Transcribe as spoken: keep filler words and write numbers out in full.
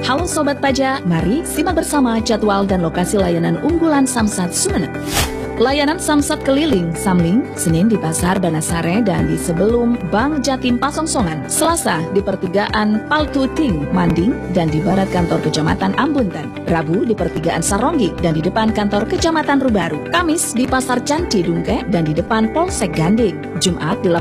Halo Sobat Pajak, mari simak bersama jadwal dan lokasi layanan unggulan Samsat Sumeneb. Layanan Samsat keliling Samling, Senin di Pasar Banasare dan di sebelum Bank Jatim Pasongsongan, Selasa di pertigaan Paltuting Manding dan di barat kantor Kecamatan Ambuntan, Rabu di pertigaan Saronggi dan di depan kantor Kecamatan Rubaru, Kamis di Pasar Canti Dungke dan di depan Polsek Ganding, Jumat di